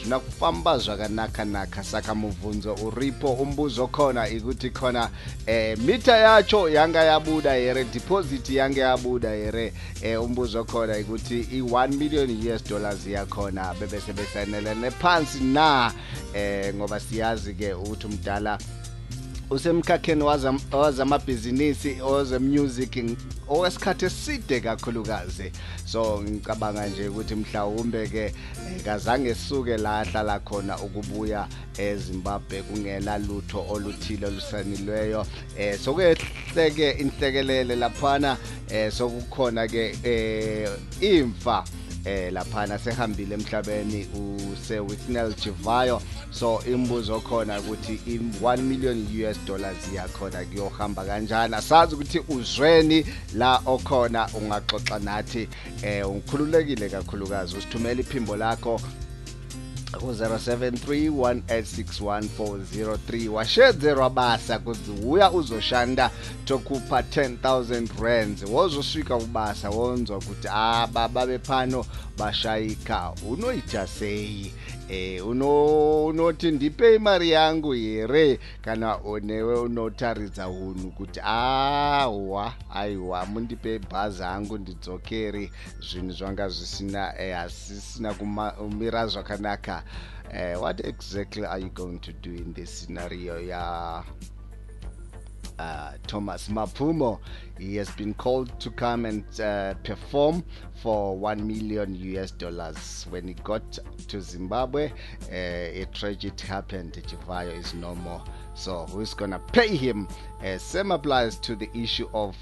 yethu nakufamba zvakanaka saka mubvunzo uripo. Umbuzo khona ikuti khona mita yacho yanga yabuda here, deposit yanga yabuda here. Umbuzo khona ikuti i1 million US dollars yakhona bebesebesanele nephansi na, ngoba siyazi ke ukuthi umdala usemkhakheni wazamabhizinisi ozemusic owesikhathi eside kakhulukazi. So ngicabanga nje ukuthi mhlawumbe ke kazange suke la ahlala khona ukubuya eZimbabwe kungela lutho oluthile olusanilweyo. Sokwehleke inhlekelele laphana, sokukhona ke imfa laphana sehambile emhlabeni uSewithnel Chivayo. So imbuzo khona ukuthi i1 million US dollars yakhona kuyohamba kanjani. Asazi ukuthi uzweni la okhona ungaxoxa nathi, ungikhululekile kakhulukazi usithumela iphimbo lakho ku 0731861403 washedze rabasa kuthi uya uzoshanda tokupha 10,000 rands. Wozoswika ubasa wonzwa ukuthi baba bephano bashayika unoitasei, unothi ndipe imari yangu here kana onewe unotaridza hunhu kuti aiwa mundipe bhazi angu ndidzokeri, zvinhu zvanga zvisina kumira zvakanaka. What exactly are you going to do in this scenario? Thomas Mapfumo, he has been called to come and perform for 1 million US dollars. When he got to Zimbabwe, a tragedy happened. Chivayo is no more. So who's gonna pay him? Same applies to the issue of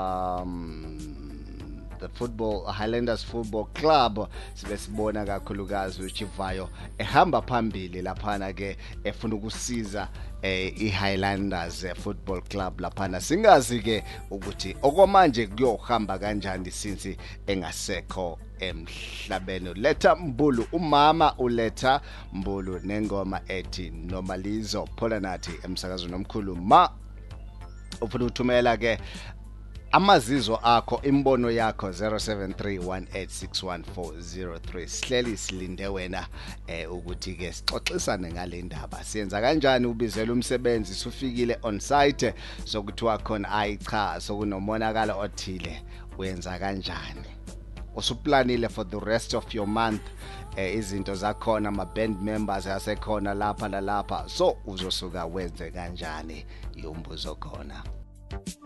the Highlanders Football Club. Sibesibona kakhulukazi uChivayo ehamba phambili laphana ke efuna ukusiza iHighlanders Football Club laphana. Singazi ke ukuthi okwamanje kuyohamba kanjani since engasekho emhlabeni. Letha Mbulu, umama uletha Mbulu nengoma ethi Nomalizo. Phola nathi emsakazweni omkhulu ma ufuna uthumela ke amazizo akho, imbono yakho 0731861403. Sihleli silinde wena ukuthi ke sixoxisane ngale ndaba. Siyenza kanjani ubizela umsebenzi sufikile on site sokuthiwa khona cha sokunomonakala othile wenza kanjani? Usuplanile for the rest of your month, izinto zakhona ama band members asekhona lapha nalapha, so uzosuka wenze kanjani? Yombuzo khona.